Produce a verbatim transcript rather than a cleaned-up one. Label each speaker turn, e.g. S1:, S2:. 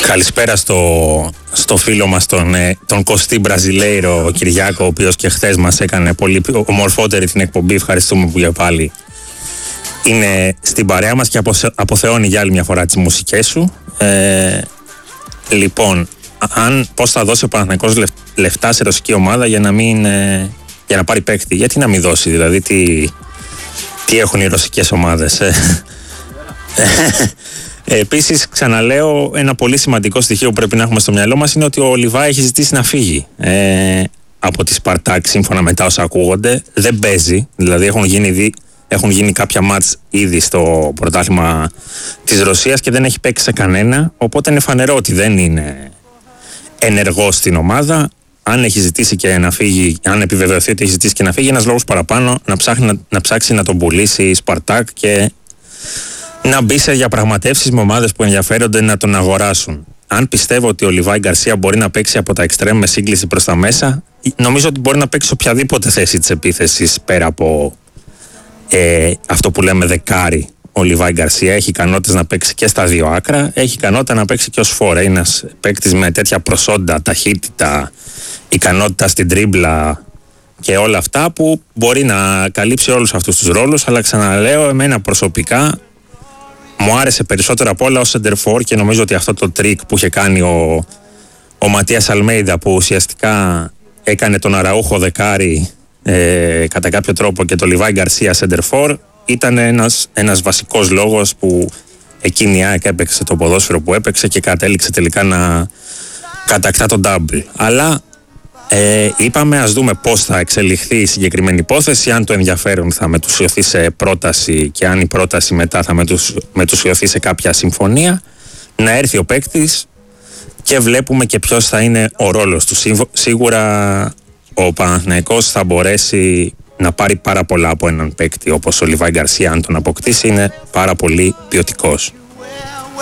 S1: Καλησπέρα στο, στο φίλο μας τον, τον Κωστή Μπραζιλέιρο Κυριάκο, ο οποίος και χθες μας έκανε πολύ ομορφότερη την εκπομπή. Ευχαριστούμε που για πάλι είναι στην παρέα μας και αποθεώνει για άλλη μια φορά τις μουσικές σου. Ε, λοιπόν, αν, πώς θα δώσει ο Παναθηναϊκός λεφτά σε ρωσική ομάδα για να, μην, ε, για να πάρει παίκτη? Γιατί να μην δώσει, δηλαδή τι, τι έχουν οι ρωσικές ομάδες? Ε? Ε, επίσης, ξαναλέω, ένα πολύ σημαντικό στοιχείο που πρέπει να έχουμε στο μυαλό μας είναι ότι ο Λιβάη έχει ζητήσει να φύγει ε, από τη Σπαρτάκ, σύμφωνα με τα όσα ακούγονται. Δεν παίζει, δηλαδή έχουν γίνει, έχουν γίνει κάποια μάτς ήδη στο πρωτάθλημα της Ρωσίας και δεν έχει παίξει σε κανένα, οπότε είναι φανερό ότι δεν είναι ενεργός στην ομάδα. Αν έχει ζητήσει και να φύγει, αν επιβεβαιωθεί ότι έχει ζητήσει και να φύγει, ένας λόγος παραπάνω να, ψάχνει, να, να ψάξει να τον πουλήσει η Σπαρτάκ και να μπει σε διαπραγματεύσεις με ομάδες που ενδιαφέρονται να τον αγοράσουν. Αν πιστεύω ότι ο Λιβάη Γκαρσία μπορεί να παίξει από τα εξτρέμ με σύγκληση προς τα μέσα, νομίζω ότι μπορεί να παίξει οποιαδήποτε θέση της επίθεσης πέρα από ε, αυτό που λέμε δεκάρι. Ο Λιβάη Γκαρσία έχει ικανότητες να παίξει και στα δύο άκρα, έχει ικανότητα να παίξει και ως φόρ. Είναι ένας παίκτης με τέτοια προσόντα, ταχύτητα, ικανότητα στην τρίμπλα και όλα αυτά που μπορεί να καλύψει όλους αυτούς τους ρόλους. Αλλά ξαναλέω, εμένα προσωπικά μου άρεσε περισσότερο απ' όλα ως center for και νομίζω ότι αυτό το τρίκ που είχε κάνει ο, ο Ματίας Αλμέιδα, που ουσιαστικά έκανε τον Αραούχο δεκάρι ε, κατά κάποιο τρόπο και το Λιβάη Γκαρσία center for, ήταν ένας, ένας βασικός λόγος που εκείνη η ΑΕΚ έπαιξε το ποδόσφαιρο που έπαιξε και κατέληξε τελικά να κατακτά τον double. Αλλά Ε, είπαμε ας δούμε πώς θα εξελιχθεί η συγκεκριμένη υπόθεση, αν το ενδιαφέρον θα μετουσιωθεί σε πρόταση και αν η πρόταση μετά θα μετουσ, μετουσιωθεί σε κάποια συμφωνία, να έρθει ο παίκτης και βλέπουμε και ποιος θα είναι ο ρόλος του. Σίγουρα ο Παναθηναϊκός θα μπορέσει να πάρει πάρα πολλά από έναν παίκτη όπως ο Λιβάη Γκαρσία. Αν τον αποκτήσει, είναι πάρα πολύ ποιοτικός.